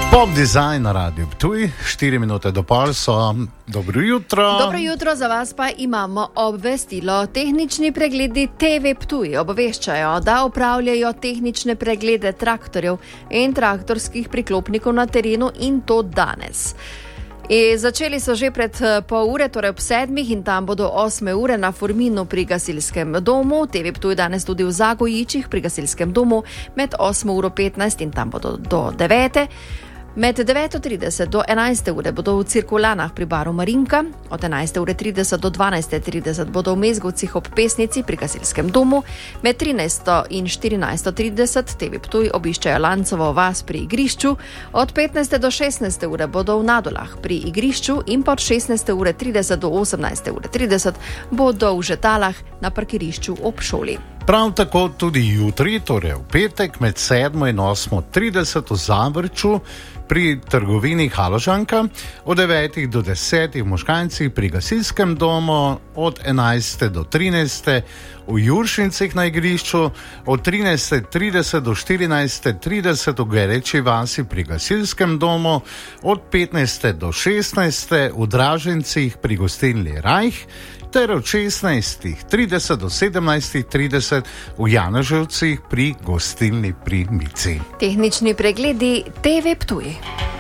Pop Design na Radiu Ptuj, 4 minute do pol so. Dobro jutro. Dobro jutro, za vas pa imamo obvestilo. Tehnični pregledi TV Ptuj obveščajo, da opravljajo tehnične preglede traktorjev in traktorskih priklopnikov na terenu, in to danes. Začeli so že pred pol ure, torej ob 7, in tam bodo 8 ure na Furminu pri gasilskem domu. TV Ptuj danes tudi v Zagojičih pri gasilskem domu med 8:15 in tam bodo do 9. Med 9:30 do 11. ure bodo v Cirkulanah pri baru Marinka, od 11:30 do 12:30 bodo v Mezgovcih ob Pesnici pri gasilskem domu, med 13. in 14:30 TV Ptuj obiščajo Lancovo vas pri igrišču, od 15. do 16. ure bodo v Nadolah pri igrišču in pod 16:30 do 18:30 bodo v Žetalah na parkirišču ob šoli. Prav tako tudi jutri, torej v petek, med 7 in 8:30 v Zavrču pri trgovini Haložanka, od 9 do 10 v Možgancih pri gasilskem domu, od 11 do 13 v Juršincih na igrišču, od 13:30 do 14:30 v Gereči vasi pri gasilskem domu, od 15 do 16 v Dražencih pri gostilni Rajh, ter od 16:30 do 17:30 v Janeževcih pri gostilni pri Mici. Tehnični pregledi TV Ptuj.